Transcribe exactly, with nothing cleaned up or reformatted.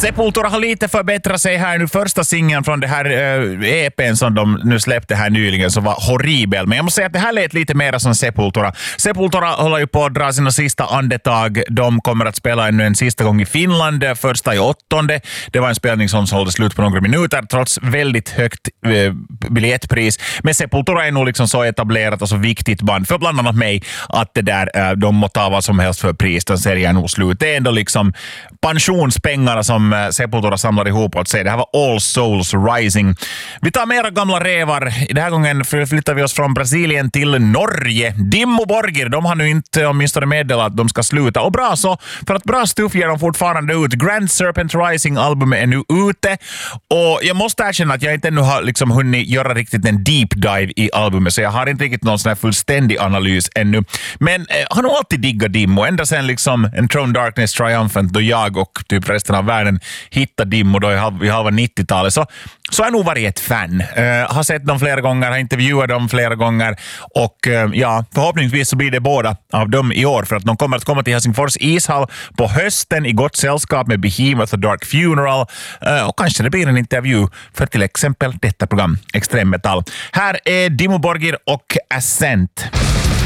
Sepultura har lite förbättrat sig här nu. Första singeln från det här äh, E P:n som de nu släppte här nyligen så var horribel. Men jag måste säga att det här lät lite mer som Sepultura. Sepultura håller ju på att dra sina sista andetag. De kommer att spela ännu en sista gång i Finland, första i åttonde. Det var en spelning som sålde slut på några minuter trots väldigt högt äh, biljettpris. Men Sepultura är nog liksom så etablerat och så viktigt band för bland annat mig att det där, äh, de må ta vad som helst för pris. Den serien är nog slut. Det är ändå liksom pensionspengarna som Sepultura samlar ihop åt sig. Det här var All Souls Rising. Vi tar mera gamla revar. I den här gången flyttar vi oss från Brasilien till Norge. Dimmu Borgir, de har nu inte åtminstone meddelat att de ska sluta. Och bra så, för att bra stuff ger de fortfarande ut. Grand Serpent Rising-albumet är nu ute. Och jag måste erkänna att jag inte ännu har liksom hunnit göra riktigt en deep dive i albumet. Så jag har inte riktigt någon sån här fullständig analys ännu. Men eh, har nog alltid diggat Dimmu. Ända sen liksom en Throne Darkness Triumphant då jag och typ resten av världen hittade Dimmu då i halva nittiotalet så, så har jag nog varit ett fan. Uh, har sett dem flera gånger, har intervjuat dem flera gånger och uh, ja, förhoppningsvis så blir det båda av dem i år för att de kommer att komma till Helsingfors ishall på hösten i gott sällskap med Behemoth och Dark Funeral uh, och kanske det blir en intervju för till exempel detta program Extrem Metal. Här är Dimmu Borgir och Ascent.